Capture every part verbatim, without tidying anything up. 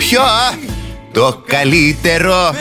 Ποιο? Το καλύτερο.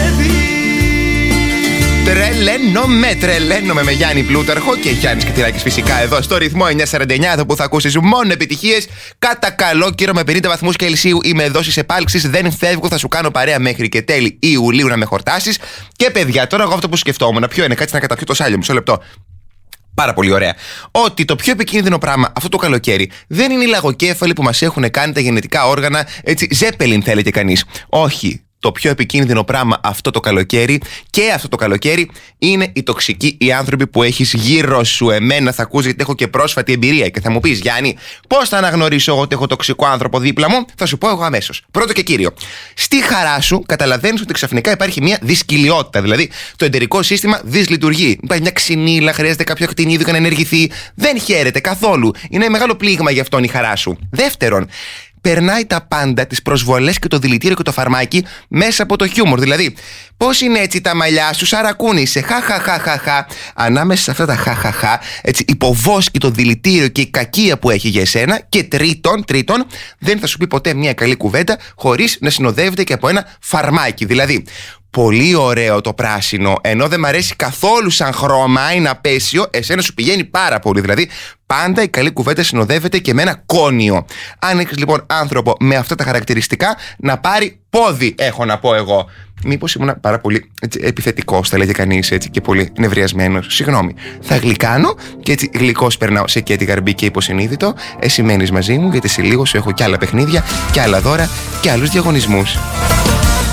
Τρελαίνομαι, τρελαίνομαι με Γιάννη Πλούταρχο και Γιάννης Κιτηράκης φυσικά εδώ στο ρυθμό εννιακόσια σαράντα εννιά, εδώ που θα ακούσεις μόνο επιτυχίες. Κατά καλό καιρό με πενήντα βαθμούς Κελσίου είμαι εδώ στις επάλξεις. Δεν φεύγω, θα σου κάνω παρέα μέχρι και τέλη Ιουλίου να με χορτάσεις. Και παιδιά, τώρα εγώ αυτό που σκεφτόμουν, ποιο είναι, κάτσε να καταπιώ το σάλιο, μισό λεπτό. Πάρα πολύ ωραία. Ότι το πιο επικίνδυνο πράγμα αυτό το καλοκαίρι δεν είναι οι λαγοκέφαλοι που μας έχουν κάνει τα γενετικά όργανα, έτσι, ζέπελιν θέλει και κανείς. Όχι. Το πιο επικίνδυνο πράγμα αυτό το καλοκαίρι και αυτό το καλοκαίρι είναι οι τοξικοί οι άνθρωποι που έχεις γύρω σου. Εμένα θα ακούσει γιατί έχω και πρόσφατη εμπειρία και θα μου πεις, Γιάννη, πώς θα αναγνωρίσω εγώ ότι έχω τοξικό άνθρωπο δίπλα μου? Θα σου πω εγώ αμέσως. Πρώτο και κύριο, στη χαρά σου καταλαβαίνεις ότι ξαφνικά υπάρχει μια δυσκυλιότητα. Δηλαδή το εντερικό σύστημα δυσλειτουργεί. Υπάρχει μια ξυνήλα, χρειάζεται κάποιο ακτινίδιο να ενεργηθεί. Δεν χαίρεται καθόλου. Είναι μεγάλο πλήγμα γι' αυτόν η χαρά σου. Δεύτερον, περνάει τα πάντα, τις προσβολές και το δηλητήριο και το φαρμάκι μέσα από το χιούμορ. Δηλαδή, πώς είναι έτσι τα μαλλιά σου, σαν ρακούνι, σε χαχαχαχαχα. Ανάμεσα σε αυτά τα χαχαχα, έτσι, υποβόσκει το δηλητήριο και η κακία που έχει για εσένα. Και τρίτον, τρίτον, δεν θα σου πει ποτέ μια καλή κουβέντα χωρίς να συνοδεύεται και από ένα φαρμάκι. Δηλαδή, πολύ ωραίο το πράσινο, ενώ δεν μ' αρέσει καθόλου σαν χρώμα, είναι απέσιο, εσένα σου πηγαίνει πάρα πολύ. Δηλαδή, πάντα η καλή κουβέντα συνοδεύεται και με ένα κόνιο. Αν έχεις λοιπόν άνθρωπο με αυτά τα χαρακτηριστικά, να πάρει πόδι, έχω να πω εγώ. Μήπως ήμουν πάρα πολύ έτσι, επιθετικός, θα λέγε κανείς, έτσι, και πολύ νευριασμένος. Συγγνώμη. Θα γλυκάνω και έτσι γλυκός περνάω σε Κέτη Γαρμπή και υποσυνείδητο. Εσύ μένεις μαζί μου, γιατί σε λίγο σου έχω κι άλλα παιχνίδια, κι άλλα δώρα, κι άλλους διαγωνισμούς.